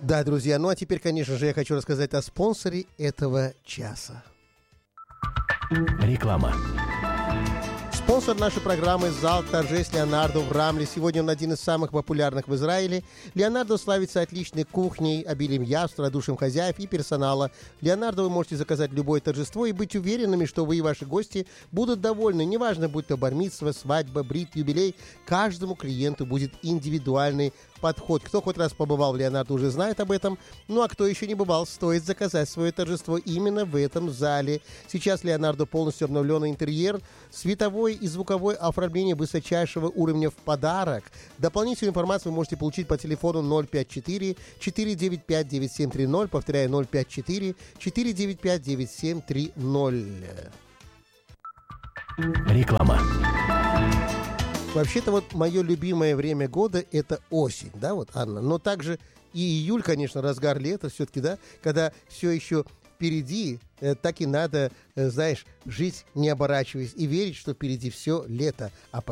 Да, друзья, ну а теперь, конечно же, я хочу рассказать о спонсоре этого часа. Реклама. Спонсор нашей программы – зал торжеств Леонардо в Рамле. Сегодня он один из самых популярных в Израиле. Леонардо славится отличной кухней, обилием явств, радушием хозяев и персонала. Леонардо вы можете заказать любое торжество и быть уверенными, что вы и ваши гости будут довольны. Неважно, будь то бар-мицва, свадьба, брит, юбилей, каждому клиенту будет индивидуальный подход. Кто хоть раз побывал в Леонардо, уже знает об этом. Ну а кто еще не бывал, стоит заказать свое торжество именно в этом зале. Сейчас Леонардо полностью обновленный интерьер, световое и звуковое оформление высочайшего уровня в подарок. Дополнительную информацию вы можете получить по телефону 054-495-9730. Повторяю, 054-495-9730. Реклама. Вообще-то вот мое любимое время года – это осень, да, вот, Анна? Но также и июль, конечно, разгар лета все-таки, да, когда все еще впереди, так и надо, знаешь, жить не оборачиваясь и верить, что впереди все лето, а